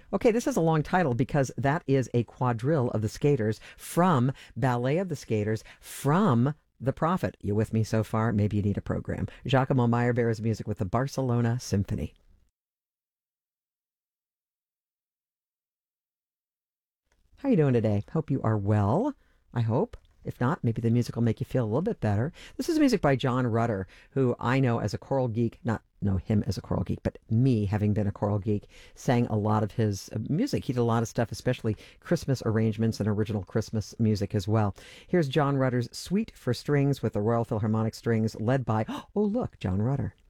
Okay, this is a long title because that is a quadrille of the Skaters from Ballet of the Skaters from The Prophet. You with me so far? Maybe you need a program. Giacomo Meyerbeer's music with the Barcelona Symphony. How are you doing today? Hope you are well. I hope. If not, maybe the music will make you feel a little bit better. This is music by John Rutter, who I know as a choral geek, not know him as a choral geek, but me having been a choral geek, sang a lot of his music. He did a lot of stuff, especially Christmas arrangements and original Christmas music as well. Here's John Rutter's Suite for Strings with the Royal Philharmonic Strings, led by, oh, look, John Rutter.